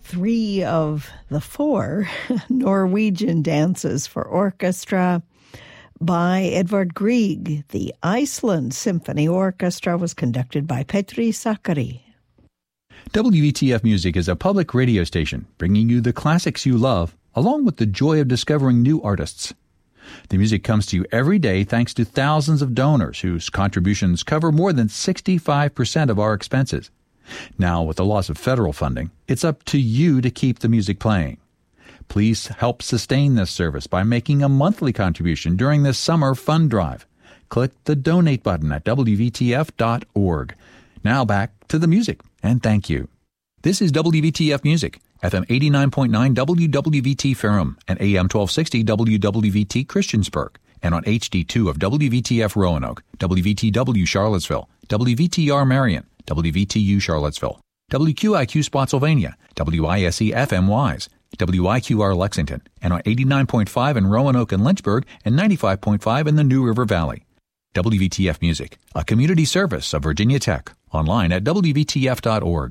3 of the 4 Norwegian dances for orchestra by Edvard Grieg. The Iceland Symphony Orchestra was conducted by Petri Sakari. WVTF Music is a public radio station bringing you the classics you love, along with the joy of discovering new artists. The music comes to you every day thanks to thousands of donors whose contributions cover more than 65% of our expenses. Now, with the loss of federal funding, it's up to you to keep the music playing. Please help sustain this service by making a monthly contribution during this summer fund drive. Click the donate button at WVTF.org. Now back to the music, and thank you. This is WVTF Music, FM 89.9 WWVT Ferrum and AM 1260 WWVT Christiansburg, and on HD2 of WVTF Roanoke, WVTW Charlottesville, WVTR Marion, WVTU Charlottesville, WQIQ Spotsylvania, WISE FM Wise, WIQR Lexington, and on 89.5 in Roanoke and Lynchburg, and 95.5 in the New River Valley. WVTF Music, a community service of Virginia Tech, online at WVTF.org.